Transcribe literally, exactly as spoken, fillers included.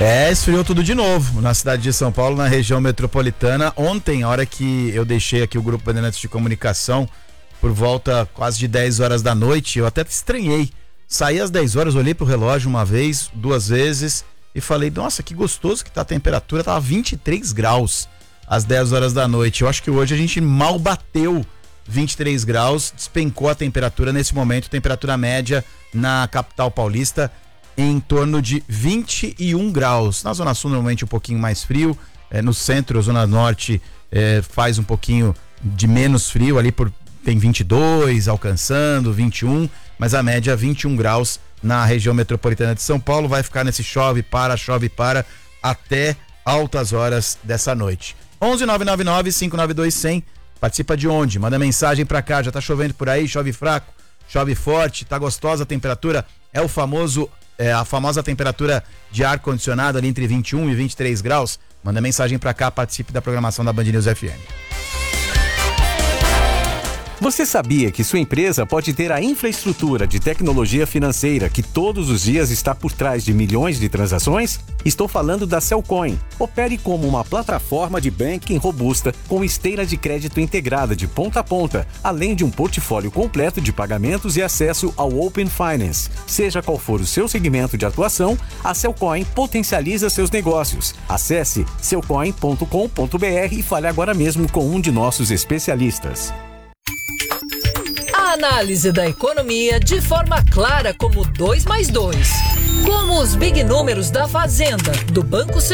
É, esfriou tudo de novo na cidade de São Paulo, na região metropolitana. Ontem, a hora que eu deixei aqui o Grupo Bandeirantes de Comunicação, por volta quase de dez horas da noite, eu até estranhei. Saí às dez horas, olhei pro relógio uma vez, duas vezes e falei, nossa, que gostoso que tá a temperatura, tava vinte e três graus às dez horas da noite. Eu acho que hoje a gente mal bateu vinte e três graus, despencou a temperatura nesse momento, temperatura média na capital paulista em torno de vinte e um graus. Na Zona Sul normalmente um pouquinho mais frio, é, no centro, Zona Norte é, faz um pouquinho de menos frio, ali por, tem vinte e dois, alcançando vinte e um, mas a média vinte e um graus na região metropolitana de São Paulo. Vai ficar nesse chove para, chove para até altas horas dessa noite. onze nove nove nove cinco nove dois zero zero. Participa de onde? Manda mensagem pra cá. Já tá chovendo por aí, chove fraco, chove forte, tá gostosa a temperatura, é o famoso É a famosa temperatura de ar condicionado ali entre vinte e um e vinte e três graus. Manda mensagem pra cá, participe da programação da Band News F M. Você sabia que sua empresa pode ter a infraestrutura de tecnologia financeira que todos os dias está por trás de milhões de transações? Estou falando da Cellcoin. Opere como uma plataforma de banking robusta com esteira de crédito integrada de ponta a ponta, além de um portfólio completo de pagamentos e acesso ao Open Finance. Seja qual for o seu segmento de atuação, a Cellcoin potencializa seus negócios. Acesse cellcoin ponto com ponto b r e fale agora mesmo com um de nossos especialistas. A análise da economia de forma clara como dois mais dois. Como os big números da Fazenda, do Banco Central.